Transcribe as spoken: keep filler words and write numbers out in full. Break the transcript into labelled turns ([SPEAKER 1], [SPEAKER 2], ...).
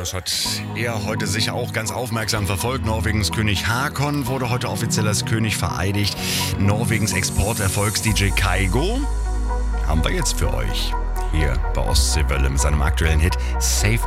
[SPEAKER 1] das hat er heute sicher auch ganz aufmerksam verfolgt. Norwegens König Haakon wurde heute offiziell als König vereidigt. Norwegens Exporterfolgs-D J Kygo haben wir jetzt für euch hier bei Ostseewelle mit seinem aktuellen Hit Save